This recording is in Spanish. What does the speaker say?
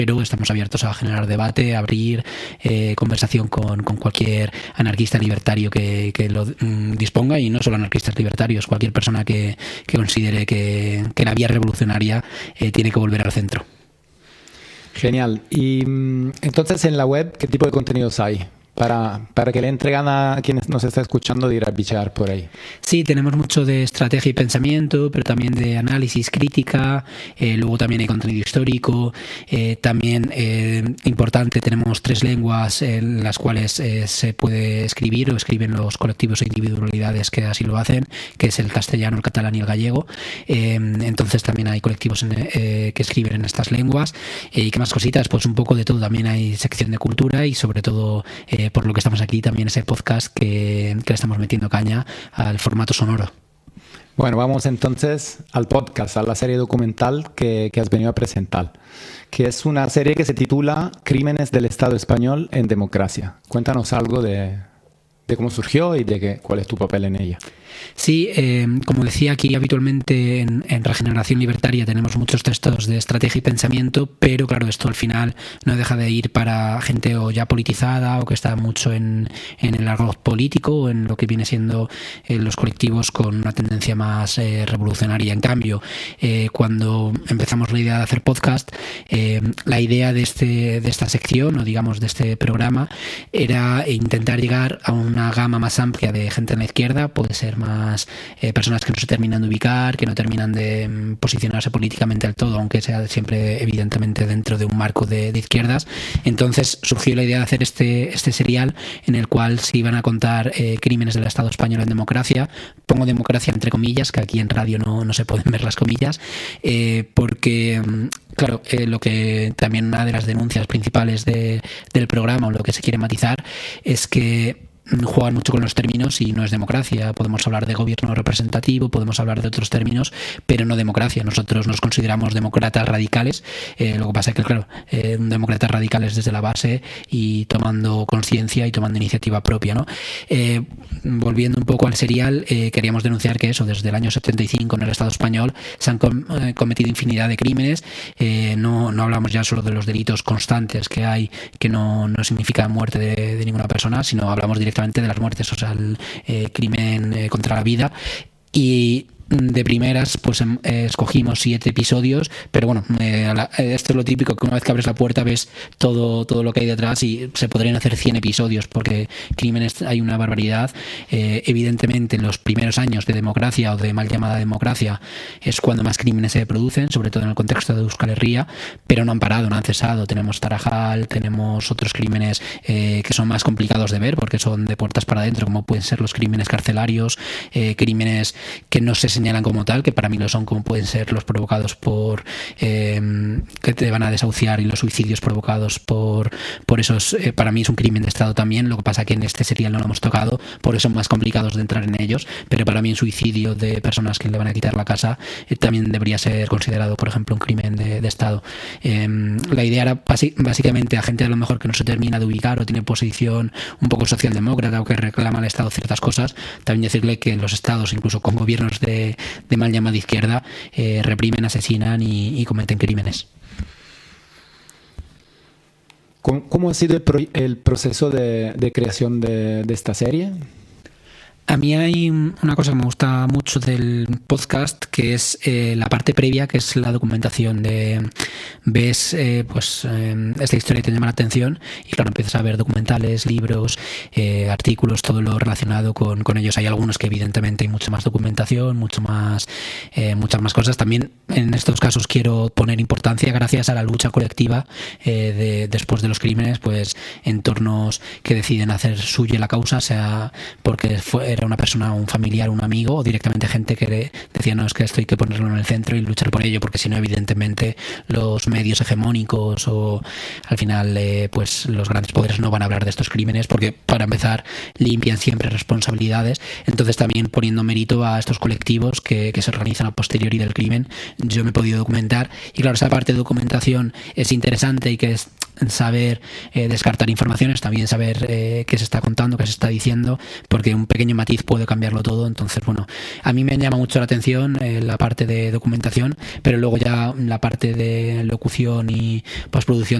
pero estamos abiertos a generar debate, a abrir conversación con cualquier anarquista libertario que lo disponga, y no solo anarquistas libertarios, cualquier persona que considere que la vía revolucionaria tiene que volver al centro. Genial. Y entonces, en la web, ¿qué tipo de contenidos hay? Para que le entregan a quienes nos está escuchando de ir a bichear por ahí. Sí, tenemos mucho de estrategia y pensamiento, pero también de análisis, crítica, luego también hay contenido histórico, también importante, tenemos 3 lenguas en las cuales se puede escribir o escriben los colectivos e individualidades que así lo hacen, que es el castellano, el catalán y el gallego. Entonces también hay colectivos que escriben en estas lenguas. ¿Y qué más cositas? Pues un poco de todo. También hay sección de cultura y sobre todo por lo que estamos aquí también ese podcast que le estamos metiendo caña al formato sonoro. Bueno, vamos entonces al podcast, a la serie documental que has venido a presentar, que es una serie que se titula Crímenes del Estado Español en Democracia. Cuéntanos algo de cómo surgió y cuál es tu papel en ella. Sí, como decía, aquí habitualmente en Regeneración Libertaria tenemos muchos textos de estrategia y pensamiento, pero claro, esto al final no deja de ir para gente o ya politizada o que está mucho en el argot político o en lo que viene siendo los colectivos con una tendencia más revolucionaria. En cambio, cuando empezamos la idea de hacer podcast, la idea de esta sección o digamos de este programa era intentar llegar a una gama más amplia de gente en la izquierda, puede ser más personas que no se terminan de ubicar, que no terminan de posicionarse políticamente del todo, aunque sea siempre evidentemente dentro de un marco de izquierdas. Entonces surgió la idea de hacer este serial en el cual se iban a contar crímenes del Estado español en democracia. Pongo democracia entre comillas, que aquí en radio no se pueden ver las comillas, porque claro, lo que también una de las denuncias principales del programa, o lo que se quiere matizar, es que juegan mucho con los términos y no es democracia. Podemos hablar de gobierno representativo, podemos hablar de otros términos, pero no democracia. Nosotros nos consideramos demócratas radicales. Lo que pasa es que, claro, demócratas radicales desde la base y tomando conciencia y tomando iniciativa propia, ¿no? Volviendo un poco al serial, queríamos denunciar que eso, desde el año 75 en el Estado español se han cometido infinidad de crímenes. No hablamos ya solo de los delitos constantes que hay, que no significa muerte de ninguna persona, sino hablamos directamente de las muertes, o sea, el crimen contra la vida. Y de primeras pues escogimos 7 episodios, pero bueno, esto es lo típico, que una vez que abres la puerta ves todo lo que hay detrás, y se podrían hacer 100 episodios porque crímenes hay una barbaridad. Evidentemente en los primeros años de democracia o de mal llamada democracia es cuando más crímenes se producen, sobre todo en el contexto de Euskal Herria, pero no han parado, no han cesado. Tenemos Tarajal, tenemos otros crímenes que son más complicados de ver porque son de puertas para adentro, como pueden ser los crímenes carcelarios, crímenes que no se señalan como tal, que para mí lo son, como pueden ser los provocados por que te van a desahuciar, y los suicidios provocados por esos, para mí es un crimen de Estado también. Lo que pasa que en este serial no lo hemos tocado, por eso son más complicados de entrar en ellos, pero para mí un suicidio de personas que le van a quitar la casa también debería ser considerado, por ejemplo, un crimen de Estado. La idea era básicamente a gente a lo mejor que no se termina de ubicar o tiene posición un poco socialdemócrata o que reclama al Estado ciertas cosas, también decirle que los estados, incluso con gobiernos de mal llamada izquierda, reprimen, asesinan y cometen crímenes. ¿Cómo ha sido el proceso de creación de esta serie? A mí hay una cosa que me gusta mucho del podcast, que es la parte previa, que es la documentación. Ves esta historia y te llama la atención, y claro, empiezas a ver documentales, libros, artículos, todo lo relacionado con ellos. Hay algunos que evidentemente hay mucha más documentación, muchas más cosas. También en estos casos quiero poner importancia, gracias a la lucha colectiva después de los crímenes, pues entornos que deciden hacer suya la causa, sea porque era una persona, un familiar, un amigo, o directamente gente que decía no, es que esto hay que ponerlo en el centro y luchar por ello, porque si no, evidentemente los medios hegemónicos o al final pues los grandes poderes no van a hablar de estos crímenes, porque para empezar limpian siempre responsabilidades. Entonces también poniendo mérito a estos colectivos que se organizan a posteriori del crimen, yo me he podido documentar, y claro, esa parte de documentación es interesante y que saber descartar informaciones, también saber qué se está contando, qué se está diciendo, porque un pequeño matiz puede cambiarlo todo. Entonces, bueno, a mí me llama mucho la atención la parte de documentación, pero luego ya la parte de locución y postproducción